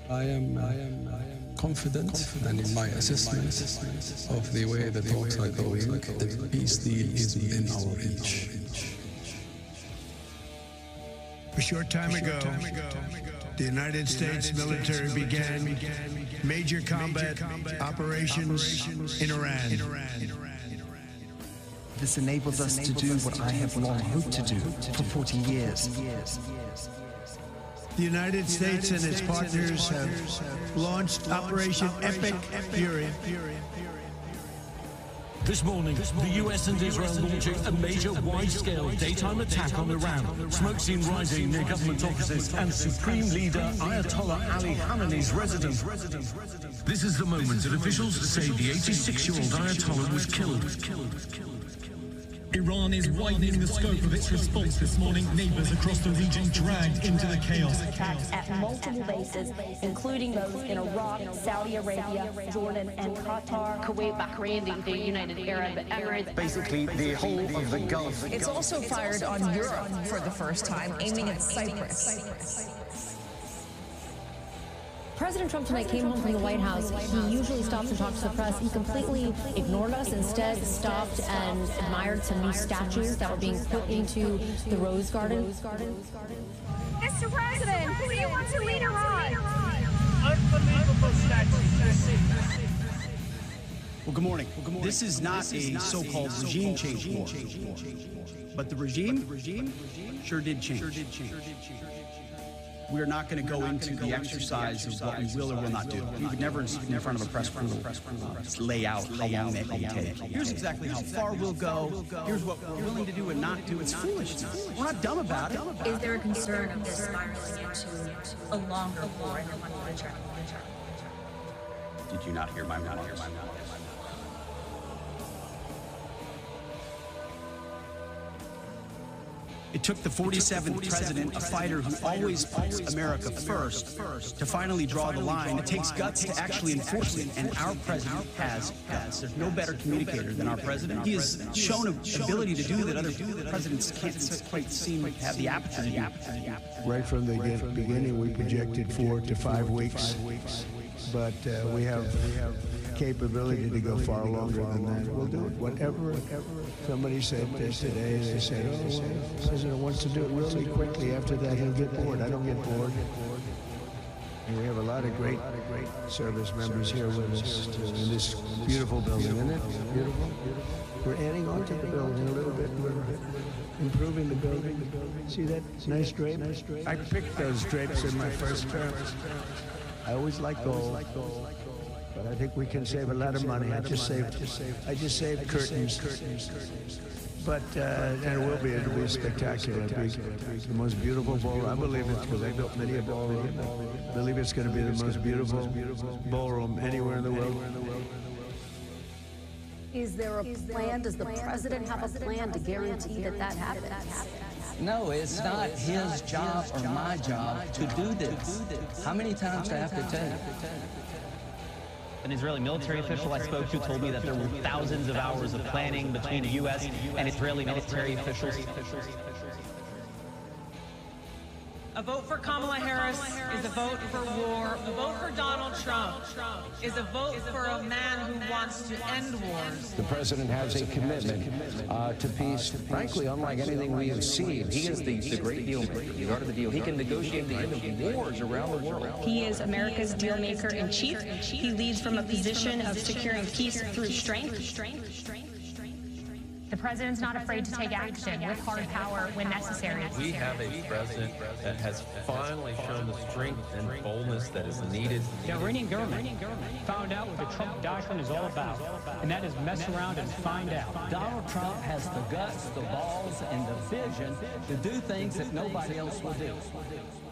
I am confident and in my assessment of the way the talks are going, the peace deal is within our reach. A short time ago, the United States military began major combat operations in Iran. This enables us to do what I have long hoped to do for 40 years. The United States and its partners have launched Operation Epic Fury. This morning, the US and Israel launching a major wide-scale daytime attack on Iran. Smoke seen rising near government offices and Supreme Leader Ayatollah Ali Khamenei's residence. This is the moment that officials say the 86-year-old Ayatollah was killed. Iran is widening the scope of its response this morning. Neighbors across the region dragged into the chaos. Attacks at multiple bases, including those in Iraq, Saudi Arabia, Jordan, and Qatar, Kuwait, Bahrain, the United Arab Emirates. Basically, the whole of the Gulf. It's also fired on Europe for the first time, aiming at Cyprus. President Trump tonight came home from the White House. He usually stops and talks to the press. He completely ignored us, instead stopped and admired some new statues that were being put into the Rose Garden. Mr. President, who do you want to lead Iran? Unbelievable statues. Well, good morning. This is not a so-called regime change war, but the regime sure did change. We're not going to go into the exercise of what we will or will not do. We would never, in front of a press pool, lay out how long that may take. Here's exactly how far we'll go. Here's what we're willing to do and not do. It's foolishness. We're not dumb about it. Is there a concern of this spiraling into a longer war in the winter? Did you not hear my mouth? It took the 47th president, a fighter who always puts America first, to finally draw the line. It takes guts to actually enforce it, and our president has guts. There's no better communicator than our president. He has shown an ability to do that other presidents can't quite seem to have the aptitude. Right from the beginning, we projected 4 to 5 weeks, but we have capability to go far longer than that. We'll do it. Whatever somebody said this today, they said, oh, well, the president wants to do it really quickly. After that, he'll get bored. I don't get bored. And we have a lot of great service members here with us in this beautiful building, isn't it? Beautiful. We're adding on to the building a little bit. We're improving the building. See that nice drape? I picked those drapes in my first term. I always like gold. But I think we can save a lot of money. I just saved curtains. But and it'll be spectacular. It'll be the most beautiful ballroom. I believe it because I built many a ballroom. I believe it's going to be the most beautiful ballroom anywhere in the world. Is there a plan? Does the president have a plan to guarantee that happens? No, it's not his job or my job to do this. How many times do I have to tell you? An Israeli military official I spoke to told me that there were thousands of hours of planning between the U.S. and Israeli military officials. A vote for Kamala Harris is a vote for war. A vote for Donald Trump is a vote for a man who wants to end wars. The president has a commitment to peace, frankly, unlike anything we have seen. He is the great deal maker. The art of the deal. He can negotiate the end of wars around the world. He is America's deal maker in chief. He leads from a position of securing peace through strength. The president's not afraid to take action with hard power when necessary. We have a president that has finally shown the strength and boldness that is needed. The Iranian government found out what the Trump doctrine is all about, and that is mess around and find out. Donald Trump has the guts, the balls, and the vision to do things that nobody else will do.